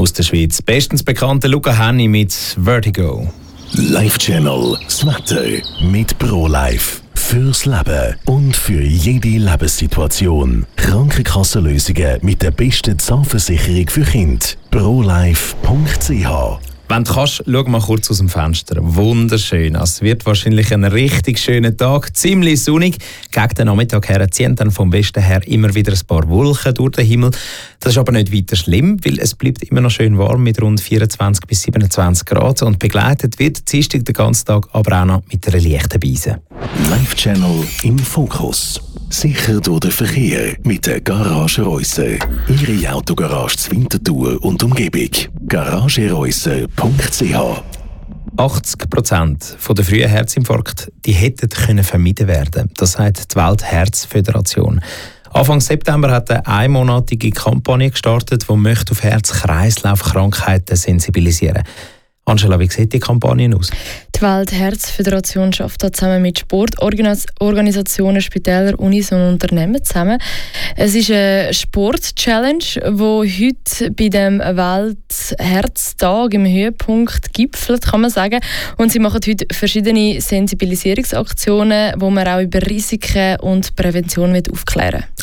aus der Schweiz. Bestens bekannte Luca Hänni mit Vertigo. Live Channel, das Wetter mit ProLife. Fürs Leben und für jede Lebenssituation. Krankenkassenlösungen mit der besten Zahnversicherung für Kinder. ProLife.ch. Wenn du kannst, schau mal kurz aus dem Fenster. Wunderschön. Es wird wahrscheinlich ein richtig schöner Tag. Ziemlich sonnig. Gegen den Nachmittag her ziehen dann vom Westen her immer wieder ein paar Wolken durch den Himmel. Das ist aber nicht weiter schlimm, weil es bleibt immer noch schön warm mit rund 24 bis 27 Grad. Und begleitet wird Dienstag den ganzen Tag aber auch noch mit einer leichten Beise. Live Channel im Fokus. Sicher durch den Verkehr mit der Garage Reusser. Ihre Autogarage zur Winterthur und Umgebung. garagereusser.ch. 80% der frühen Herzinfarkte die hätten vermieden werden können. Das sagt die Weltherzföderation. Anfang September hat eine einmonatige Kampagne gestartet, die möchte auf Herz-Kreislauf-Krankheiten sensibilisieren. Angela, wie sieht die Kampagne aus? Die Weltherzföderation arbeitet zusammen mit Sportorganisationen, Spitälern, Unis und Unternehmen zusammen. Es ist eine Sport-Challenge, die heute bei dem Weltherztag im Höhepunkt gipfelt, kann man sagen. Und sie machen heute verschiedene Sensibilisierungsaktionen, wo man auch über Risiken und Prävention aufklären will.